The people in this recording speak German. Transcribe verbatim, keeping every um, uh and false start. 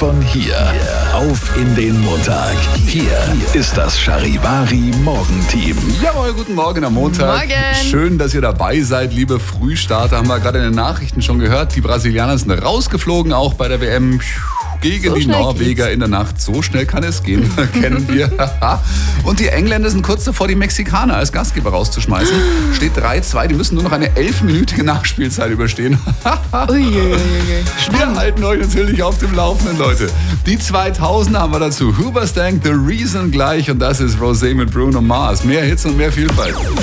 von hier auf in den Montag. Hier ist das Charivari Morgenteam. Jawohl, guten Morgen am Montag. Morgen. Schön, dass ihr dabei seid, liebe Frühstarter. Haben wir gerade in den Nachrichten schon gehört. Die Brasilianer sind rausgeflogen, auch bei der W M. Gegen So die schnell Norweger geht's. in der Nacht. So schnell kann es gehen, kennen wir. Und die Engländer sind kurz davor, die Mexikaner als Gastgeber rauszuschmeißen. Steht drei zwei, die müssen nur noch eine elfminütige Nachspielzeit überstehen. Uiuiui. Wir halten euch natürlich auf dem Laufenden, Leute. Die zweitausender haben wir dazu. Hoobastank, The Reason gleich. Und das ist Rosé mit Bruno Mars. Mehr Hits und mehr Vielfalt.